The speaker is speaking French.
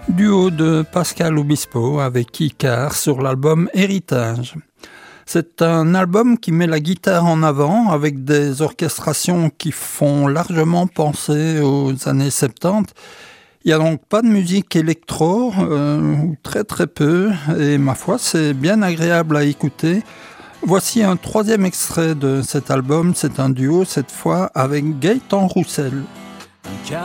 Duo de Pascal Obispo avec Icar sur l'album Héritage. C'est un album qui met la guitare en avant avec des orchestrations qui font largement penser aux années 70. Il n'y a donc pas de musique électro, ou très très peu, et ma foi c'est bien agréable à écouter. Voici un troisième extrait de cet album, c'est un duo cette fois avec Gaëtan Roussel.